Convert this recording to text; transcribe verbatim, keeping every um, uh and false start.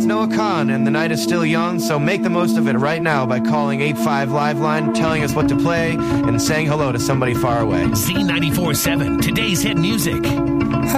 Noah Khan, and the night is still young, so make the most of it right now by calling eight five Live Line, telling us what to play, and saying hello to somebody far away. Z ninety-four point seven, today's hit music.